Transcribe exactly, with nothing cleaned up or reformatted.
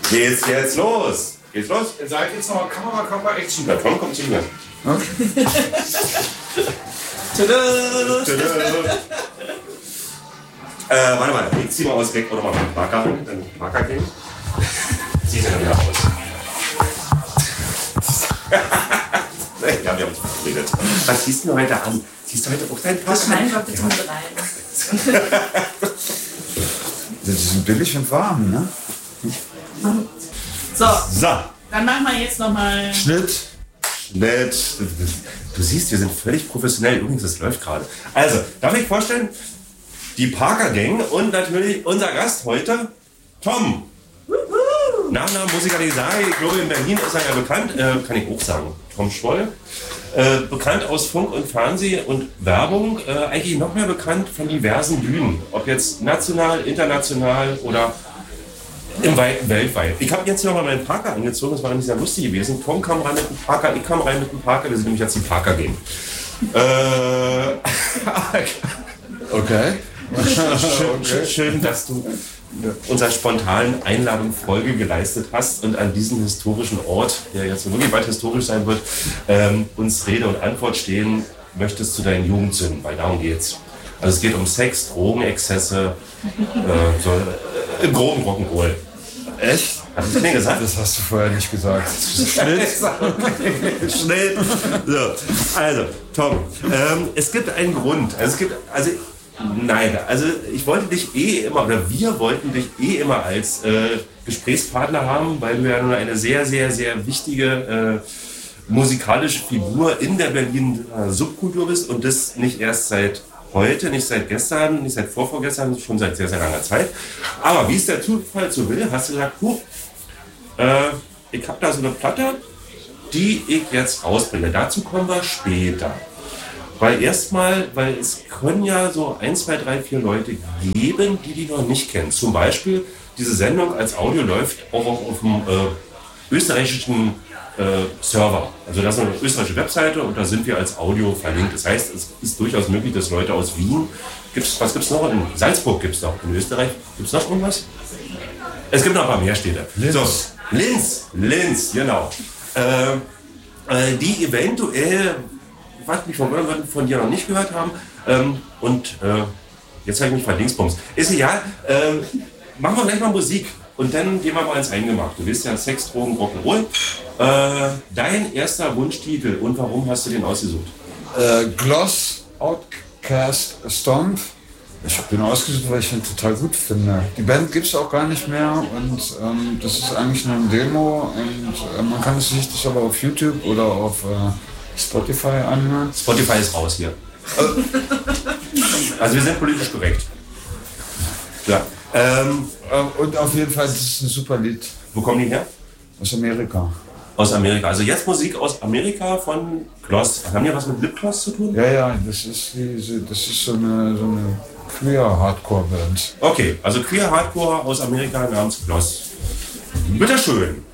Geht's jetzt los? Geht's los? Ihr seid jetzt noch Kamera, Kamera, Action. Na komm, komm zu mir. Okay. Tada! Tada! Äh, warte mal, ich zieh mal aus weg oder mal mit Marker an, dann Marker gehen. Zieh sie dann wieder aus. Ja, wir haben uns verabredet. Was ziehst du heute an? Ziehst du heute auch deinen Pass an? Nein, war bitte mit rein. Das ist billig und warm, ne? So, So. dann machen wir jetzt nochmal... Schnitt. Schnitt. Du siehst, wir sind völlig professionell. Übrigens, das läuft gerade. Also, darf ich vorstellen, die Parker Gang und natürlich unser Gast heute, Tom. Nachname muss ich gar nicht sagen. Ich glaube, in Berlin ist er ja bekannt. Äh, kann ich auch sagen. Tom Schwoll. Äh, bekannt aus Funk und Fernsehen und Werbung. Äh, eigentlich noch mehr bekannt von diversen Bühnen. Ob jetzt national, international oder im Weiten weltweit. Ich habe jetzt noch mal meinen Parker angezogen. Das war nämlich sehr lustig gewesen. Tom kam rein mit dem Parker, ich kam rein mit dem Parker. Wir sind nämlich jetzt die Parker Gang. Äh, okay. Schön, schön, schön, dass du unserer spontanen Einladung Folge geleistet hast und an diesem historischen Ort, der jetzt wirklich bald historisch sein wird, ähm, uns Rede und Antwort stehen möchtest zu deinen Jugendsünden, weil darum geht's. Also es geht um Sex, Drogenexzesse, äh, so, äh, im groben Rock'n'Roll. Echt? Hast du es mir gesagt? Das hast du vorher nicht gesagt. Schnitt. Schnitt. So, also, Tom, ähm, es gibt einen Grund. Also es gibt, also nein, also ich wollte dich eh immer, oder wir wollten dich eh immer als äh, Gesprächspartner haben, weil du ja nur eine sehr, sehr, sehr wichtige äh, musikalische Figur in der Berliner Subkultur bist und das nicht erst seit heute, nicht seit gestern, nicht seit vorvorgestern, schon seit sehr, sehr langer Zeit. Aber wie es der Zufall so will, hast du gesagt, puh, äh, ich habe da so eine Platte, die ich jetzt rausbringe. Dazu kommen wir später. Weil erstmal, weil es können ja so ein, zwei, drei, vier Leute geben, die die noch nicht kennen. Zum Beispiel, diese Sendung als Audio läuft auch auf dem äh, österreichischen äh, Server. Also das ist eine österreichische Webseite und da sind wir als Audio verlinkt. Das heißt, es ist durchaus möglich, dass Leute aus Wien, gibt's, was gibt es noch? In Salzburg gibt es noch, in Österreich gibt es noch irgendwas? Es gibt noch ein paar mehr Städte. Linz. So, Linz, Linz, genau. Äh, äh, die eventuell was mich von, von dir noch nicht gehört haben. Ähm, und äh, jetzt habe ich mich verdingsbumst. Ist egal. Ähm, machen wir gleich mal Musik. Und dann gehen wir mal ins Eingemachte. Du bist ja Sex, Drogen, Rock'n'Roll. Äh, dein erster Wunschtitel und warum hast du den ausgesucht? Äh, Gloss, Outcast, Stomp. Ich habe den ausgesucht, weil ich ihn total gut finde. Die Band gibt es auch gar nicht mehr und ähm, das ist eigentlich nur ein Demo und äh, man kann es sich das aber auf YouTube oder auf äh, Spotify anhören. Spotify ist raus hier. Also wir sind politisch korrekt. Ja. Ähm, und auf jeden Fall, das ist ein super Lied. Wo kommen die her? Aus Amerika. Aus Amerika. Also jetzt Musik aus Amerika von Gloss. Haben die was mit Lipgloss zu tun? Ja, ja, das ist, diese, das ist so eine, so eine Queer-Hardcore-Band. Okay, also Queer-Hardcore aus Amerika namens Gloss. Bitteschön.